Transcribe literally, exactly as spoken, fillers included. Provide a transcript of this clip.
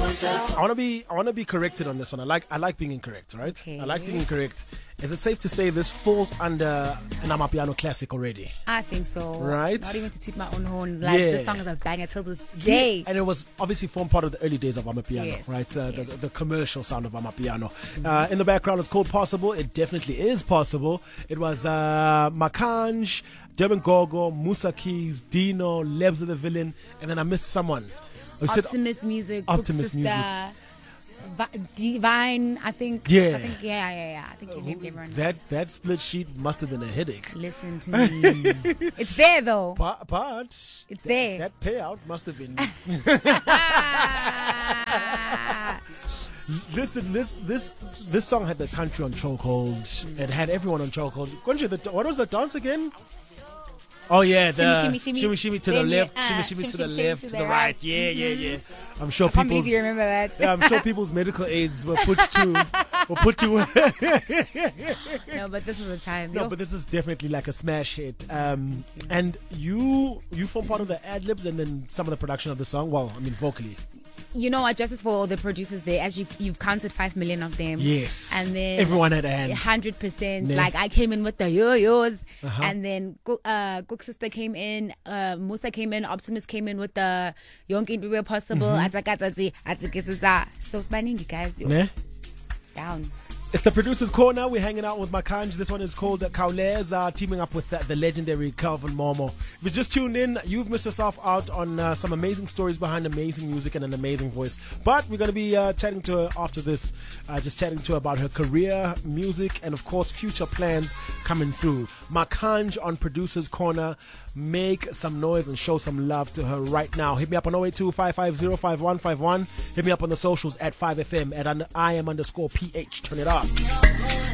I want to be I want to be corrected on this one. I like I like being incorrect, right? Okay. I like being incorrect. Is it safe to say this falls under an Amapiano classic already? I think so. Right? Not even to toot my own horn. Like, Yeah. this song is a banger till this day. And it was obviously formed part of the early days of Amapiano, Yes. right? Uh, Yes. the, the commercial sound of Amapiano. Uh, in the background, it's called Possible. It definitely is possible. It was uh, Makanj, Durban Gogo, Musa Keys, Dino, Lebs of the Villain, and then I missed someone. I said- Optimist Music. Optimist Cook Sister, Vi- Divine, I think. Yeah. I think, yeah, yeah, yeah. I think you named everyone. that that split sheet must have been a headache. Listen to me. It's there though. But, but It's that, there. that payout must have been. Listen, this this this song had the country on chokehold. It had everyone on chokehold. Konje, the what was the dance again? Oh yeah, the Shimmy, shimmy, shimmy, shimmy. shimmy to Then the you- left, ah, shimmy, shimmy to the shimmy, shimmy left, to to the the right. right. Yeah, yeah, yeah. I'm sure I can't believe people's you remember that. yeah, I'm sure people's medical aids were put to were put to. No, but this was a time. No, yo. but this is definitely like a smash hit. Um, and you you form part of the ad libs and then some of the production of the song. Well, I mean vocally. You know what? Justice for all the producers there, as you you've counted five million of them. Yes. And then everyone had a hand. Hundred percent. Ne. Like I came in with the yo-yos, Uh-huh. and then Cook- uh, Cook Sister came in, uh, Musa came in, Optimus came in with the Yonke Everywhere Possible. Atsakatsi, Atsikitsa. So spaningi guys, yo. Ne? Down. It's the producer's corner. We're hanging out with Makanj. This one is called Kauleza, teaming up with the, the legendary Calvin Momo. If you just tuned in, you've missed yourself out on uh, some amazing stories behind amazing music and an amazing voice. But we're going to be uh, chatting to her after this, uh, just chatting to her about her career, music, and of course, future plans coming through. Makanj on Producer's Corner. Make some noise and show some love to her right now. Hit me up on oh eight two, five five zero, five one five one. Hit me up on the socials at five F M at un- I am underscore P H. Turn it up.